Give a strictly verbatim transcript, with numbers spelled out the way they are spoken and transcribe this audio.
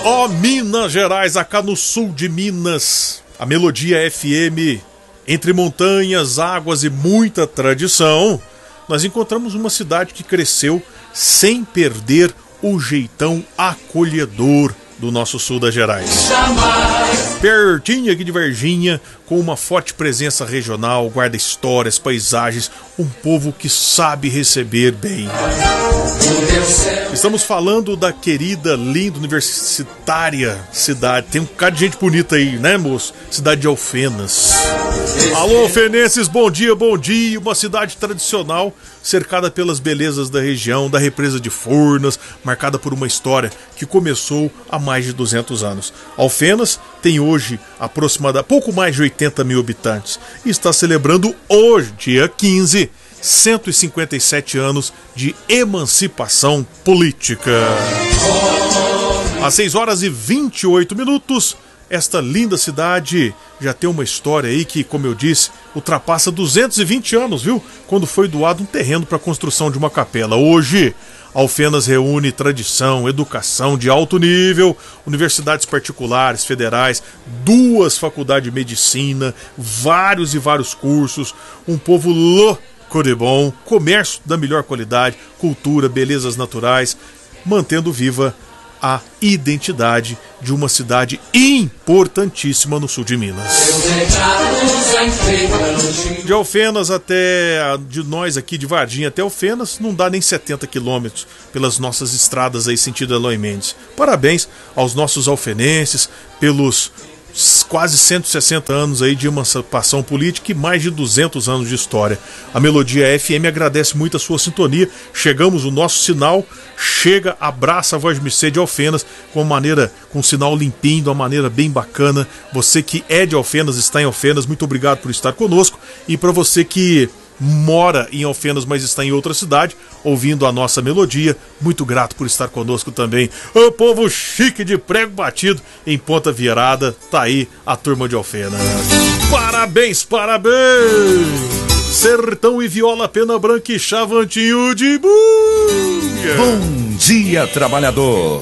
Ó oh, Minas Gerais, acá no sul de Minas, a Melodia F M, entre montanhas, águas e muita tradição, nós encontramos uma cidade que cresceu sem perder o jeitão acolhedor do nosso sul das Gerais. Pertinho aqui de Varginha, com uma forte presença regional, guarda histórias, paisagens, um povo que sabe receber bem. Estamos falando da querida, linda, universitária cidade. Tem um bocado de gente bonita aí, né, moço? Cidade de Alfenas. Alô, alfenenses, bom dia, bom dia. Uma cidade tradicional, cercada pelas belezas da região, da represa de Furnas, marcada por uma história que começou há mais de duzentos anos. Alfenas tem hoje aproximadamente pouco mais de oitenta mil habitantes e está celebrando hoje, dia quinze, cento e cinquenta e sete anos de emancipação política. Às seis horas e vinte e oito minutos, esta linda cidade já tem uma história aí que, como eu disse, ultrapassa duzentos e vinte anos, viu? Quando foi doado um terreno para a construção de uma capela. Hoje, Alfenas reúne tradição, educação de alto nível, universidades particulares, federais, duas faculdades de medicina, vários e vários cursos, um povo louco de bom, comércio da melhor qualidade, cultura, belezas naturais, mantendo viva a identidade de uma cidade importantíssima no sul de Minas. De Alfenas até, de nós aqui de Varginha até Alfenas, não dá nem setenta quilômetros pelas nossas estradas aí sentido Eloy Mendes. Parabéns aos nossos alfenenses pelos quase cento e sessenta anos aí de emancipação política e mais de duzentos anos de história. A Melodia F M agradece muito a sua sintonia. Chegamos, o nosso sinal chega, abraça a Voz Missê de Alfenas com uma maneira, com um sinal limpinho, de uma maneira bem bacana. Você que é de Alfenas, está em Alfenas, muito obrigado por estar conosco. E para você que mora em Alfenas, mas está em outra cidade, ouvindo a nossa melodia, muito grato por estar conosco também. O povo chique de prego batido em ponta virada, tá aí a turma de Alfenas. Parabéns, parabéns! Sertão e viola, pena branca e chavantinho de buia. Bom dia, trabalhador!